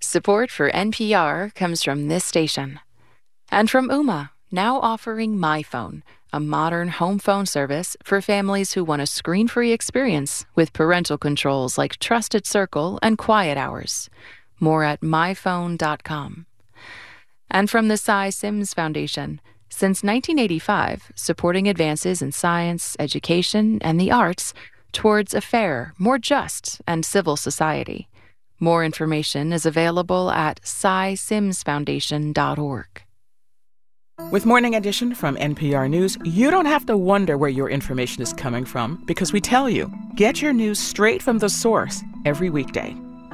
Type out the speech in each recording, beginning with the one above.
Support for NPR comes from this station. And from Ooma, now offering MyPhone, a modern home phone service for families who want a screen-free experience with parental controls like Trusted Circle and Quiet Hours. More at myphone.com. And from the Cy Sims Foundation, since 1985, supporting advances in science, education, and the arts towards a fair, more just, and civil society. More information is available at cysimsfoundation.org. With Morning Edition from NPR News, you don't have to wonder where your information is coming from because we tell you. Get your news straight from the source every weekday.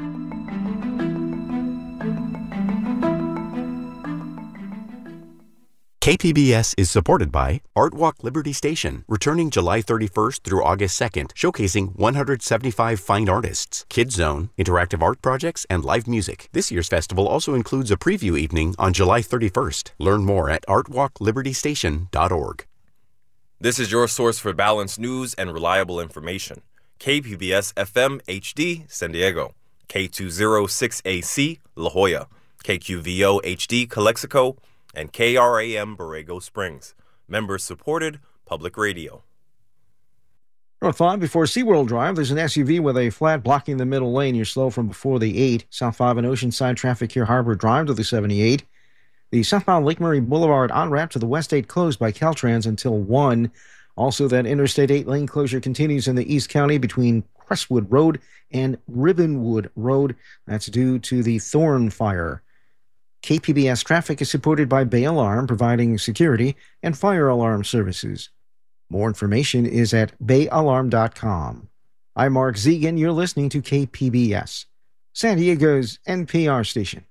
KPBS is supported by Art Walk Liberty Station, returning July 31st through August 2nd, showcasing 175 fine artists, Kids Zone, interactive art projects, and live music. This year's festival also includes a preview evening on July 31st. Learn more at artwalklibertystation.org. This is your source for balanced news and reliable information. KPBS FM HD, San Diego. K206AC, La Jolla. KQVO HD, Calexico. And KRAM Borrego Springs. Members-supported public radio. North 5 before SeaWorld Drive, there's an SUV with a flat blocking the middle lane. You're slow from before the 8. South 5 and Oceanside traffic here, Harbor Drive to the 78. The southbound Lake Murray Boulevard on-ramp to the West 8 closed by Caltrans until 1. Also, that Interstate 8 lane closure continues in the East County between Crestwood Road and Ribbonwood Road. That's due to the Thorn fire. KPBS traffic is supported by Bay Alarm, providing security and fire alarm services. More information is at bayalarm.com. I'm Mark Zegan. You're listening to KPBS, San Diego's NPR station.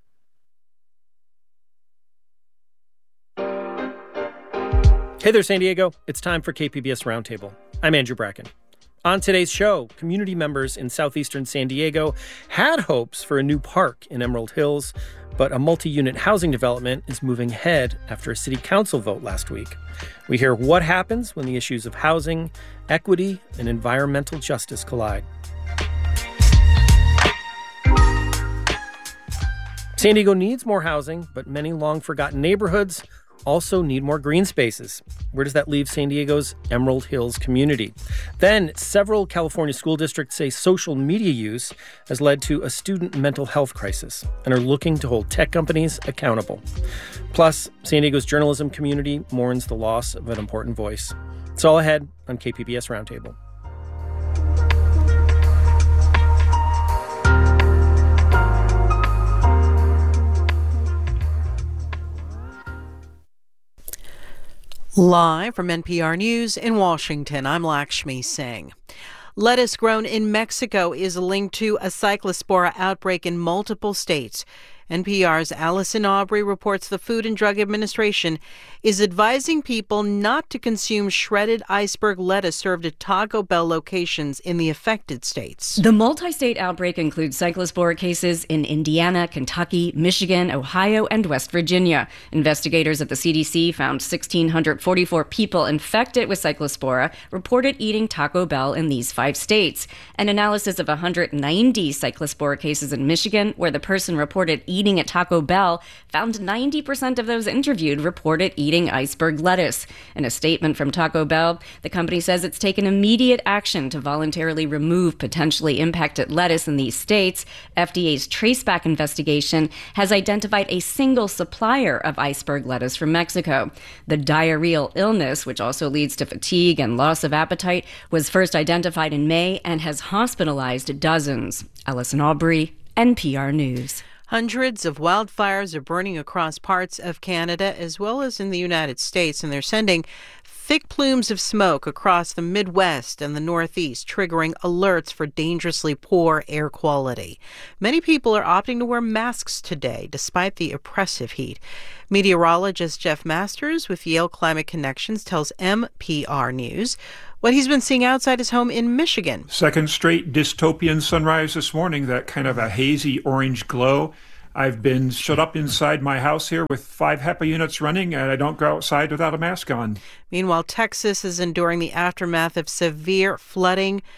Hey there, San Diego. It's time for KPBS Roundtable. I'm Andrew Bracken. On today's show, community members in southeastern San Diego had hopes for a new park in Emerald Hills, but a multi-unit housing development is moving ahead after a city council vote last week. We hear what happens when the issues of housing, equity, and environmental justice collide. San Diego needs more housing, but many long-forgotten neighborhoods also need more green spaces. Where does that leave San Diego's Emerald Hills community? Then, several California school districts say social media use has led to a student mental health crisis and are looking to hold tech companies accountable. Plus, San Diego's journalism community mourns the loss of an important voice. It's all ahead on KPBS Roundtable. Live from NPR News in Washington, I'm Lakshmi Singh. Lettuce grown in Mexico is linked to a cyclospora outbreak in multiple states. NPR's Allison Aubrey reports the Food and Drug Administration is advising people not to consume shredded iceberg lettuce served at Taco Bell locations in the affected states. The multi-state outbreak includes cyclospora cases in Indiana, Kentucky, Michigan, Ohio, and West Virginia. Investigators at the CDC found 1,644 people infected with cyclospora reported eating Taco Bell in these 5 states. An analysis of 190 cyclospora cases in Michigan, where the person reported eating at Taco Bell, found 90% of those interviewed reported eating iceberg lettuce. In a statement from Taco Bell, the company says it's taken immediate action to voluntarily remove potentially impacted lettuce in these states. FDA's traceback investigation has identified a single supplier of iceberg lettuce from Mexico. The diarrheal illness, which also leads to fatigue and loss of appetite, was first identified in May and has hospitalized dozens. Allison Aubrey, NPR News. Hundreds of wildfires are burning across parts of Canada as well as in the United States, and they're sending thick plumes of smoke across the Midwest and the Northeast, triggering alerts for dangerously poor air quality. Many people are opting to wear masks today, despite the oppressive heat. Meteorologist Jeff Masters with Yale Climate Connections tells NPR News what he's been seeing outside his home in Michigan. Second straight dystopian sunrise this morning, that kind of a hazy orange glow. I've been shut up inside my house here with 5 HEPA units running, and I don't go outside without a mask on. Meanwhile, Texas is enduring the aftermath of severe flooding.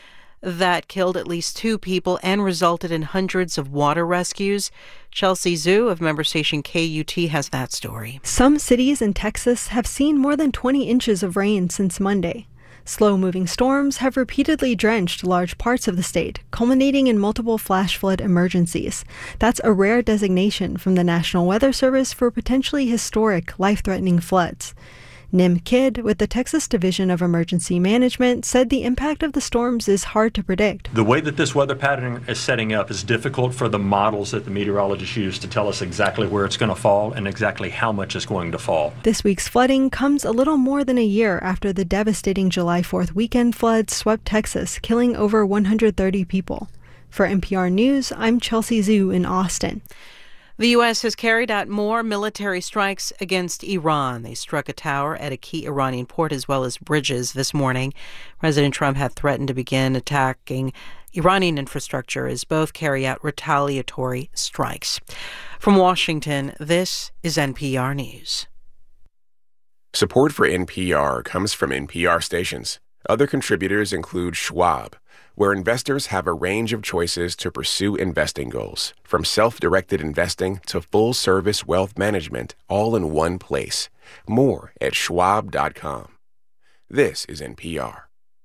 that killed at least 2 people and resulted in hundreds of water rescues. Chelsea Zhu of member station KUT has that story. Some cities in Texas have seen more than 20 inches of rain since Monday. Slow-moving storms have repeatedly drenched large parts of the state, culminating in multiple flash flood emergencies. That's a rare designation from the National Weather Service for potentially historic, life-threatening floods. Nim Kidd, with the Texas Division of Emergency Management, said the impact of the storms is hard to predict. The way that this weather pattern is setting up is difficult for the models that the meteorologists use to tell us exactly where it's going to fall and exactly how much is going to fall. This week's flooding comes a little more than a year after the devastating July 4th weekend floods swept Texas, killing over 130 people. For NPR News, I'm Chelsea Zhu in Austin. The U.S. has carried out more military strikes against Iran. They struck a tower at a key Iranian port as well as bridges this morning. President Trump had threatened to begin attacking Iranian infrastructure as both carry out retaliatory strikes. From Washington, this is NPR News. Support for NPR comes from NPR stations. Other contributors include Schwab, where investors have a range of choices to pursue investing goals, from self-directed investing to full-service wealth management, all in one place. More at schwab.com. This is NPR.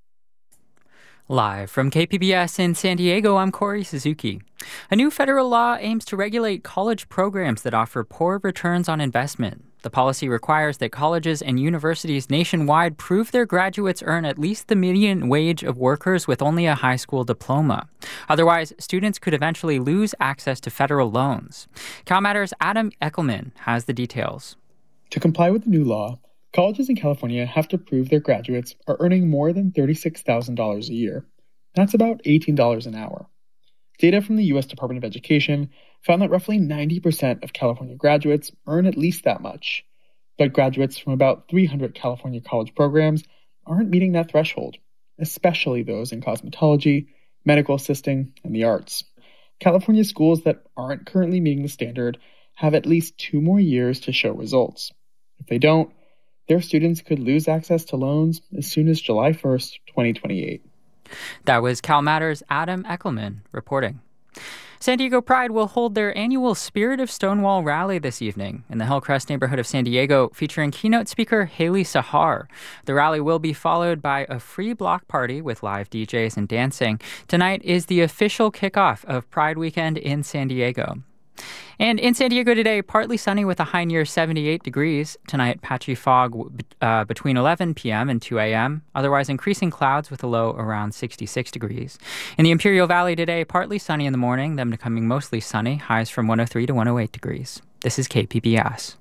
Live from KPBS in San Diego, I'm Corey Suzuki. A new federal law aims to regulate college programs that offer poor returns on investment. The policy requires that colleges and universities nationwide prove their graduates earn at least the median wage of workers with only a high school diploma. Otherwise, students could eventually lose access to federal loans. CalMatters' Adam Eckelman has the details. To comply with the new law, colleges in California have to prove their graduates are earning more than $36,000 a year. That's about $18 an hour. Data from the U.S. Department of Education found that roughly 90% of California graduates earn at least that much. But graduates from about 300 California college programs aren't meeting that threshold, especially those in cosmetology, medical assisting, and the arts. California schools that aren't currently meeting the standard have at least 2 more years to show results. If they don't, their students could lose access to loans as soon as July 1st, 2028. That was CalMatters' Adam Eckelman reporting. San Diego Pride will hold their annual Spirit of Stonewall rally this evening in the Hillcrest neighborhood of San Diego, featuring keynote speaker Haley Sahar. The rally will be followed by a free block party with live DJs and dancing. Tonight is the official kickoff of Pride Weekend in San Diego. And in San Diego today, partly sunny with a high near 78 degrees. Tonight, patchy fog between 11 p.m. and 2 a.m. Otherwise, increasing clouds with a low around 66 degrees. In the Imperial Valley today, partly sunny in the morning, then becoming mostly sunny, highs from 103 to 108 degrees. This is KPBS.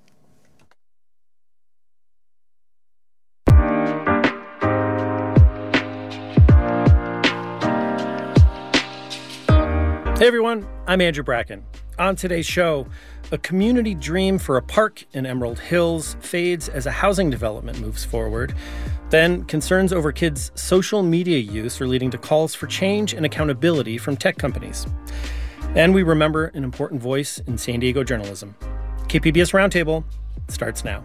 Hey everyone, I'm Andrew Bracken. On today's show, a community dream for a park in Emerald Hills fades as a housing development moves forward. Then, concerns over kids' social media use are leading to calls for change and accountability from tech companies. And we remember an important voice in San Diego journalism. KPBS Roundtable starts now.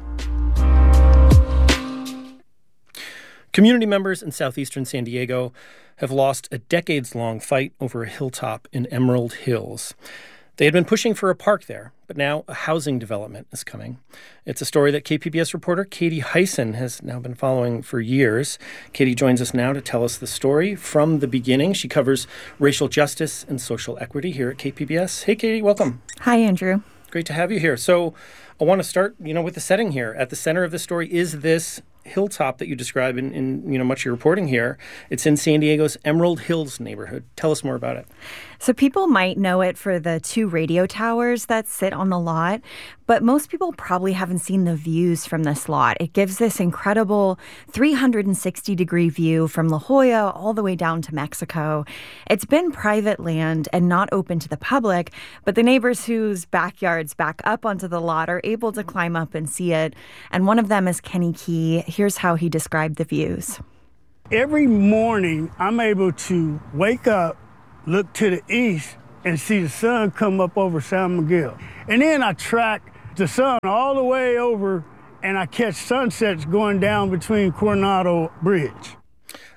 Community members in southeastern San Diego have lost a decades-long fight over a hilltop in Emerald Hills. They had been pushing for a park there, but now a housing development is coming. It's a story that KPBS reporter Katie Hyson has now been following for years. Katie joins us now to tell us the story from the beginning. She covers racial justice and social equity here at KPBS. Hey, Katie, welcome. Hi, Andrew. Great to have you here. So I want to start, with the setting here. At the center of the story is this hilltop that you describe in much of your reporting here. It's in San Diego's Emerald Hills neighborhood. Tell us more about it. So people might know it for the 2 radio towers that sit on the lot, but most people probably haven't seen the views from this lot. It gives this incredible 360-degree view from La Jolla all the way down to Mexico. It's been private land and not open to the public, but the neighbors whose backyards back up onto the lot are able to climb up and see it. And one of them is Kenny Key. Here's how he described the views. Every morning, I'm able to wake up, look to the east, and see the sun come up over San Miguel. And then I track the sun all the way over, and I catch sunsets going down between Coronado Bridge.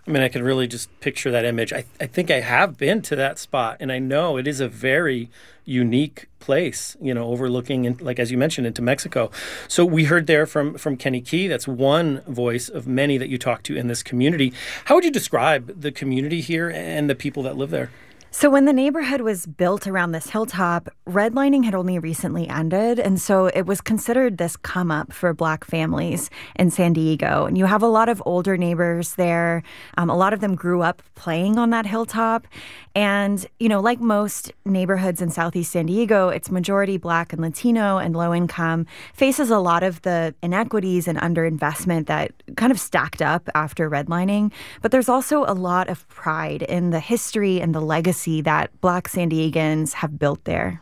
I mean, I can really just picture that image. I think I have been to that spot, and I know it is a very unique place, overlooking, like as you mentioned, into Mexico. So we heard there from Kenny Key. That's one voice of many that you talked to in this community. How would you describe the community here and the people that live there? So when the neighborhood was built around this hilltop, redlining had only recently ended, and so it was considered this come up for Black families in San Diego. And you have a lot of older neighbors there. A lot of them grew up playing on that hilltop. And, like most neighborhoods in Southeast San Diego, it's majority Black and Latino and low income, faces a lot of the inequities and underinvestment that kind of stacked up after redlining. But there's also a lot of pride in the history and the legacy that Black San Diegans have built there.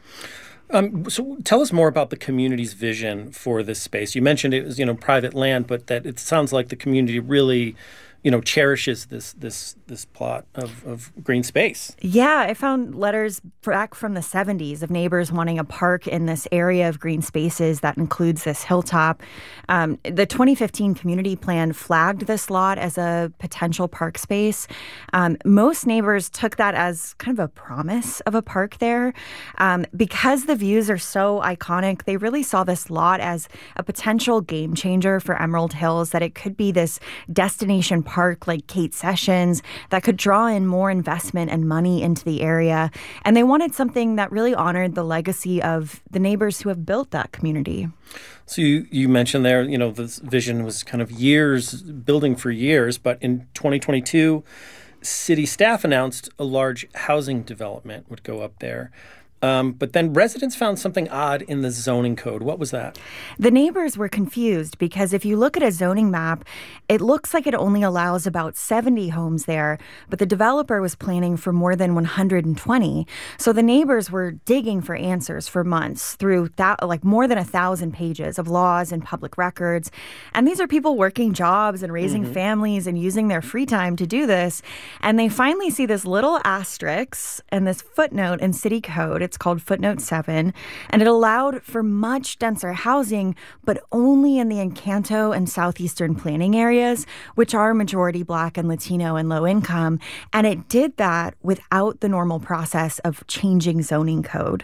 So tell us more about the community's vision for this space. You mentioned it was, private land, but that it sounds like the community really, cherishes this plot of green space. Yeah, I found letters back from the 70s of neighbors wanting a park in this area of green spaces that includes this hilltop. The 2015 community plan flagged this lot as a potential park space. Most neighbors took that as kind of a promise of a park there. Because the views are so iconic, they really saw this lot as a potential game changer for Emerald Hills, that it could be this destination park like Kate Sessions that could draw in more investment and money into the area. And they wanted something that really honored the legacy of the neighbors who have built that community. So you mentioned there, this vision was kind of building for years, but in 2022, city staff announced a large housing development would go up there. But then residents found something odd in the zoning code. What was that? The neighbors were confused because if you look at a zoning map, it looks like it only allows about 70 homes there, but the developer was planning for more than 120. So the neighbors were digging for answers for months through more than 1,000 pages of laws and public records. And these are people working jobs and raising families and using their free time to do this. And they finally see this little asterisk and this footnote in city code. It's called Footnote 7, and it allowed for much denser housing, but only in the Encanto and southeastern planning areas, which are majority Black and Latino and low income. And it did that without the normal process of changing zoning code.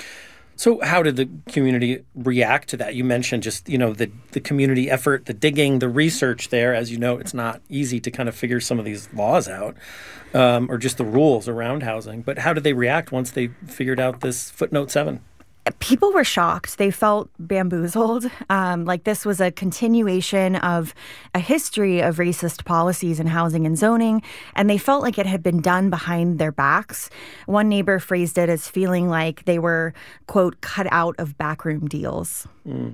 So how did the community react to that? You mentioned just, the community effort, the digging, the research there. As you know, it's not easy to kind of figure some of these laws out or just the rules around housing. But how did they react once they figured out this Footnote 7? People were shocked. They felt bamboozled. Like this was a continuation of a history of racist policies in housing and zoning, and they felt like it had been done behind their backs. One neighbor phrased it as feeling like they were, quote, cut out of backroom deals.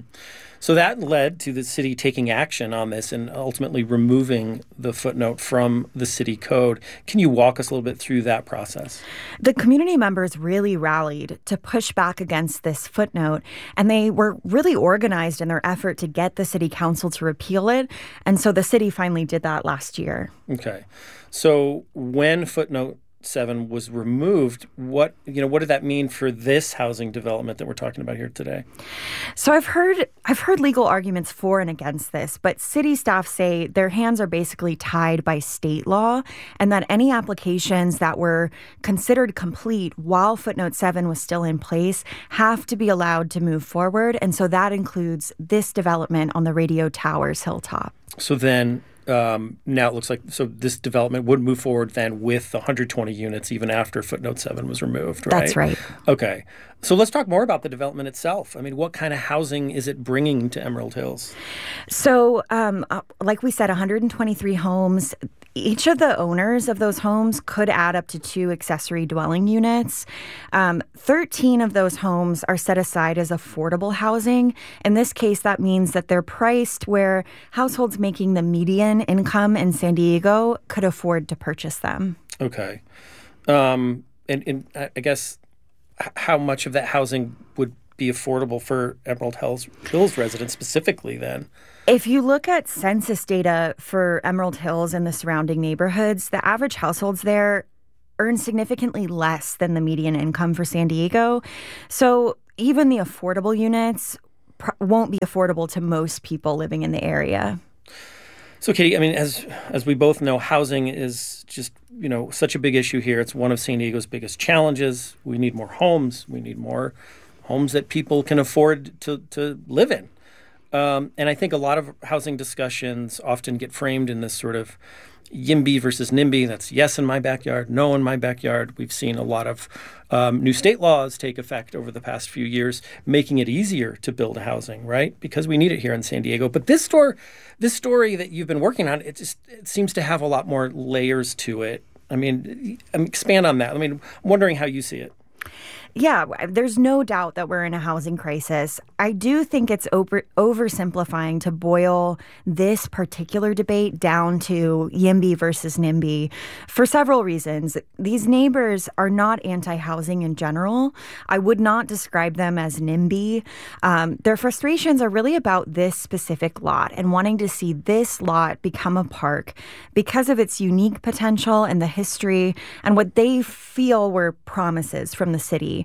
So that led to the city taking action on this and ultimately removing the footnote from the city code. Can you walk us a little bit through that process? The community members really rallied to push back against this footnote, and they were really organized in their effort to get the city council to repeal it. And so the city finally did that last year. Okay. So when Footnote 7 was removed, what did that mean for this housing development that we're talking about here today? So I've heard legal arguments for and against this, but city staff say their hands are basically tied by state law, and that any applications that were considered complete while Footnote 7 was still in place have to be allowed to move forward. And so that includes this development on the Radio Towers hilltop. So then now it looks like this development would move forward then with 120 units even after Footnote 7 was removed, right? That's right. Okay. So let's talk more about the development itself. I mean, what kind of housing is it bringing to Emerald Hills? So like we said, 123 homes. Each of the owners of those homes could add up to 2 accessory dwelling units. 13 of those homes are set aside as affordable housing. In this case, that means that they're priced where households making the median income in San Diego could afford to purchase them. Okay. And I guess how much of that housing would be affordable for Emerald Hills residents specifically then? If you look at census data for Emerald Hills and the surrounding neighborhoods, the average households there earn significantly less than the median income for San Diego. So even the affordable units won't be affordable to most people living in the area. So, Katie, I mean, as we both know, housing is just, such a big issue here. It's one of San Diego's biggest challenges. We need more homes. We need more homes that people can afford to live in. And I think a lot of housing discussions often get framed in this sort of YIMBY versus NIMBY. That's yes in my backyard, no in my backyard. We've seen a lot of new state laws take effect over the past few years, making it easier to build housing, right? Because we need it here in San Diego. But this story that you've been working on, it seems to have a lot more layers to it. I mean, expand on that. I mean, I'm wondering how you see it. Yeah, there's no doubt that we're in a housing crisis. I do think it's oversimplifying to boil this particular debate down to YIMBY versus NIMBY for several reasons. These neighbors are not anti-housing in general. I would not describe them as NIMBY. Their frustrations are really about this specific lot and wanting to see this lot become a park because of its unique potential and the history and what they feel were promises from the city.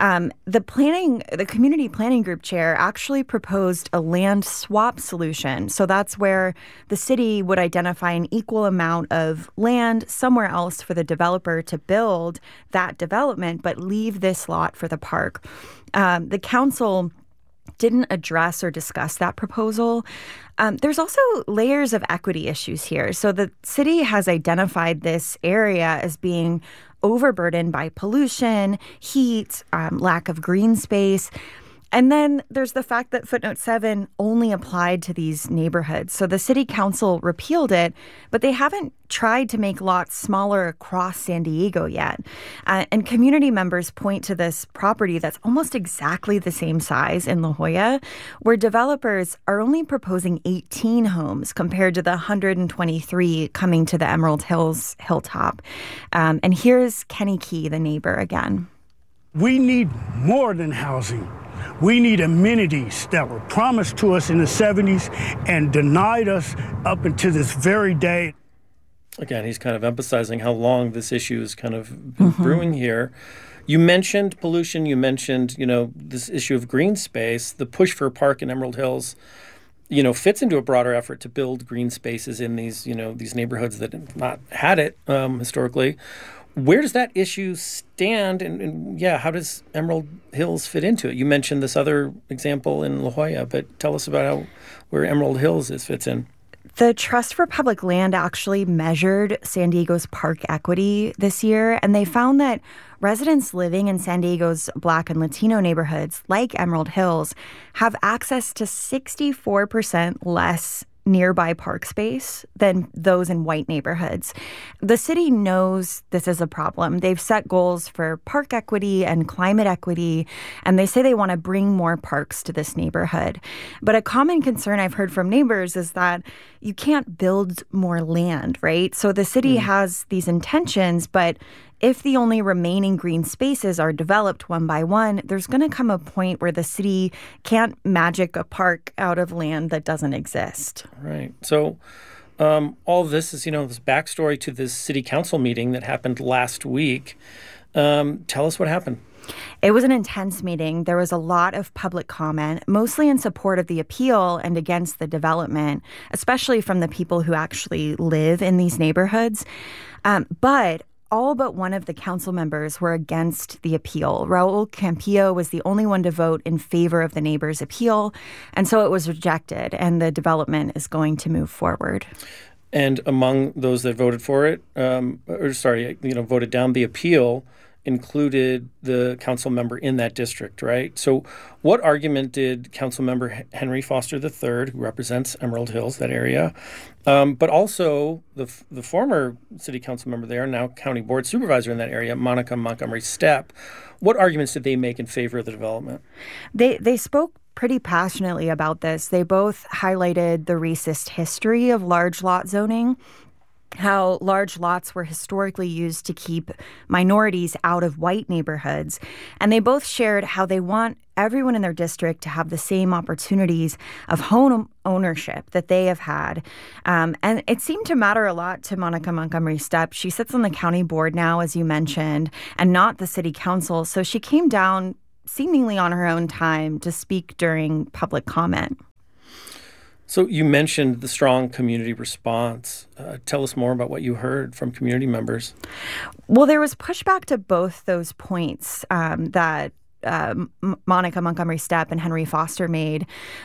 The community planning group chair actually proposed a land swap solution. So that's where the city would identify an equal amount of land somewhere else for the developer to build that development, but leave this lot for the park. The council didn't address or discuss that proposal. There's also layers of equity issues here. So the city has identified this area as being overburdened by pollution, heat, lack of green space. And then there's the fact that footnote 7 only applied to these neighborhoods. So the city council repealed it, but they haven't tried to make lots smaller across San Diego yet. And community members point to this property that's almost exactly the same size in La Jolla, where developers are only proposing 18 homes compared to the 123 coming to the Emerald Hills hilltop. And here's Kenny Key, the neighbor, again. We need more than housing. We need amenities that were promised to us in the 70s and denied us up until this very day. Again, he's kind of emphasizing how long this issue has kind of been brewing here. You mentioned pollution. You mentioned, this issue of green space. The push for a park in Emerald Hills, fits into a broader effort to build green spaces in these, these neighborhoods that have not had it historically. Where does that issue stand? And how does Emerald Hills fit into it? You mentioned this other example in La Jolla, but tell us about where Emerald Hills fits in. The Trust for Public Land actually measured San Diego's park equity this year, and they found that residents living in San Diego's Black and Latino neighborhoods, like Emerald Hills, have access to 64% less nearby park space than those in white neighborhoods. The city knows this is a problem. They've set goals for park equity and climate equity, and they say they want to bring more parks to this neighborhood. But a common concern I've heard from neighbors is that you can't build more land, right? So the city has these intentions, but if the only remaining green spaces are developed one by one, there's going to come a point where the city can't magic a park out of land that doesn't exist. Right. So all of this is, this backstory to this city council meeting that happened last week. Tell us what happened. It was an intense meeting. There was a lot of public comment, mostly in support of the appeal and against the development, especially from the people who actually live in these neighborhoods. But all but one of the council members were against the appeal. Raul Campillo was the only one to vote in favor of the neighbors' appeal, and so it was rejected, and the development is going to move forward. And among those that voted for it, voted down the appeal, included the council member in that district, right? So what argument did council member Henry Foster III, who represents Emerald Hills, that area, but also the former city council member there, now county board supervisor in that area, Monica Montgomery Stepp, what arguments did they make in favor of the development? They spoke pretty passionately about this. They both highlighted the racist history of large lot zoning, how large lots were historically used to keep minorities out of white neighborhoods. And they both shared how they want everyone in their district to have the same opportunities of home ownership that they have had. And it seemed to matter a lot to Monica Montgomery Stepp. She sits on the county board now, as you mentioned, and not the city council. So she came down seemingly on her own time to speak during public comment. So you mentioned the strong community response. Tell us more about what you heard from community members. Well, there was pushback to both those points that Monica Montgomery Steppe and Henry Foster made.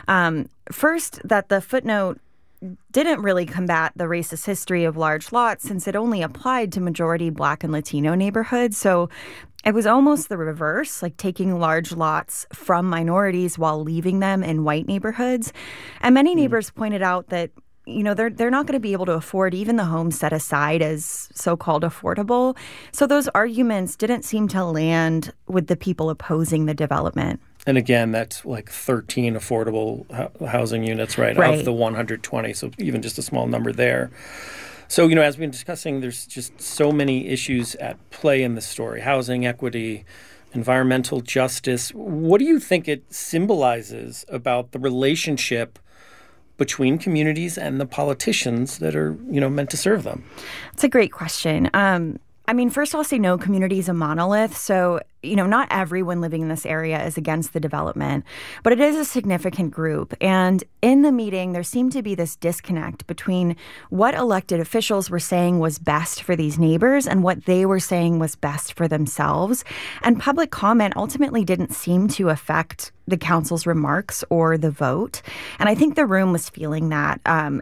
First, that the footnote didn't really combat the racist history of large lots since it only applied to majority Black and Latino neighborhoods. So it was almost the reverse, like taking large lots from minorities while leaving them in white neighborhoods. And many neighbors pointed out that, you know, they're not going to be able to afford even the homes set aside as so-called affordable. So those arguments didn't seem to land with the people opposing the development. And again, that's like 13 affordable housing units, right, of the 120. So even just a small number there. So, you know, as we've been discussing, there's just so many issues at play in this story. Housing equity, environmental justice. What do you think it symbolizes about the relationship between communities and the politicians that are, you know, meant to serve them? It's a great question. I mean, first I'll say no community is a monolith. So, you know, not everyone living in this area is against the development, but it is a significant group. And in the meeting, there seemed to be this disconnect between what elected officials were saying was best for these neighbors and what they were saying was best for themselves. And public comment ultimately didn't seem to affect the council's remarks or the vote. And I think the room was feeling that.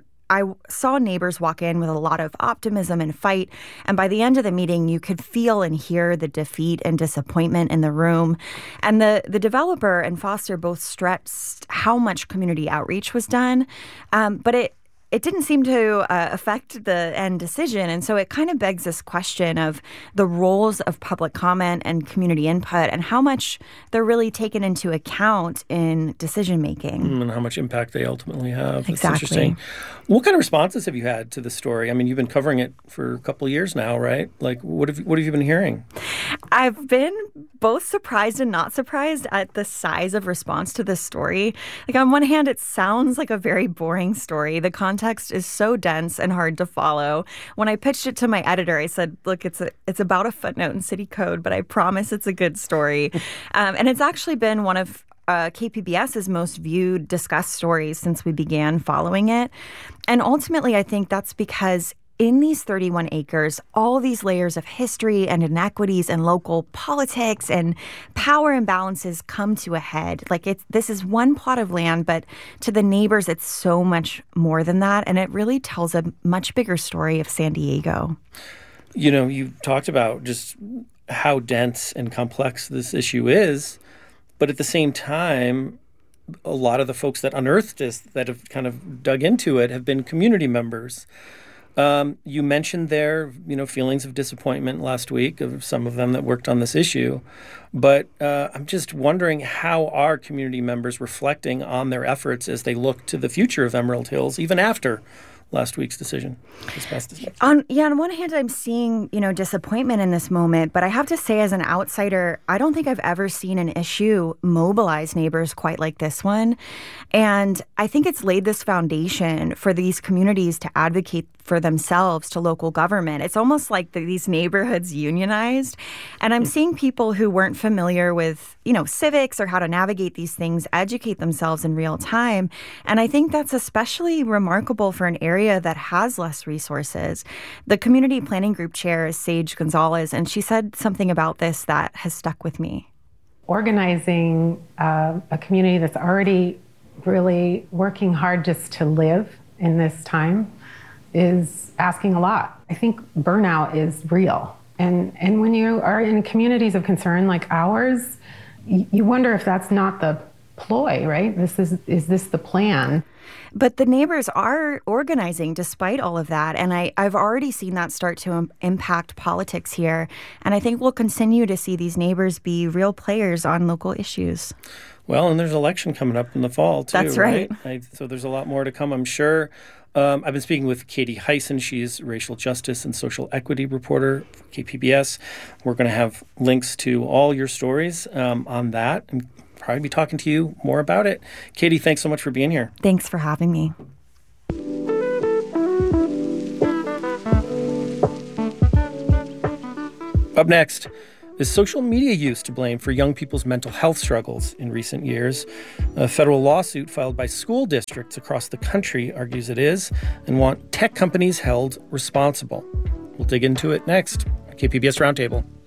I saw neighbors walk in with a lot of optimism and fight. And by the end of the meeting, you could feel and hear the defeat and disappointment in the room. And the developer and Foster both stressed how much community outreach was done. But it didn't seem to affect the end decision. And so it kind of begs this question of the roles of public comment and community input and how much they're really taken into account in decision making. And how much impact they ultimately have. Exactly. That's interesting. What kind of responses have you had to the story? I mean, you've been covering it for a couple of years now, right? Like, what have you been hearing? I've been both surprised and not surprised at the size of response to this story. Like, on one hand, it sounds like a very boring story. The context is so dense and hard to follow. When I pitched it to my editor, I said, look, it's about a footnote in city code, but I promise it's a good story. And it's actually been one of KPBS's most viewed, discussed stories since we began following it. And ultimately, I think that's because in these 31 acres, all these layers of history and inequities and local politics and power imbalances come to a head. Like, this is one plot of land, but to the neighbors, it's so much more than that. And it really tells a much bigger story of San Diego. You know, you talked about just how dense and complex this issue is, but at the same time, a lot of the folks that unearthed this, that have kind of dug into it, have been community members. You mentioned their, feelings of disappointment last week of some of them that worked on this issue. But I'm just wondering, how are community members reflecting on their efforts as they look to the future of Emerald Hills, even after last week's decision, this past decision? On one hand, I'm seeing, disappointment in this moment. But I have to say, as an outsider, I don't think I've ever seen an issue mobilize neighbors quite like this one. And I think it's laid this foundation for these communities to advocate for themselves to local government. It's almost like these neighborhoods unionized. And I'm seeing people who weren't familiar with, civics or how to navigate these things educate themselves in real time. And I think that's especially remarkable for an area that has less resources. The community planning group chair is Sage Gonzalez, and she said something about this that has stuck with me. Organizing a community that's already really working hard just to live in this time is asking a lot. I think burnout is real. And when you are in communities of concern like ours, you wonder if that's not the ploy, right? Is this the plan? But the neighbors are organizing despite all of that. And I've already seen that start to impact politics here. And I think we'll continue to see these neighbors be real players on local issues. Well, and there's an election coming up in the fall, too. That's right. So there's a lot more to come, I'm sure. I've been speaking with Katie Hyson. She's racial justice and social equity reporter for KPBS. We're going to have links to all your stories on that and probably be talking to you more about it. Katie, thanks so much for being here. Thanks for having me. Up next, Is social media use to blame for young people's mental health struggles in recent years? A federal lawsuit filed by school districts across the country argues it is and want tech companies held responsible. We'll dig into it next. KPBS Roundtable.